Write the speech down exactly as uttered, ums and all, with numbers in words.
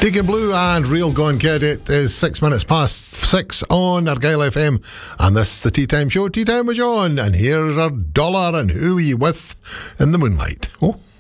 Deacon Blue and Real Gone Kid. It is six minutes past six on Argyle F M, and this is the Tea Time Show. Tea Time with John, and here's our dollar and who are you with in the moonlight. Oh.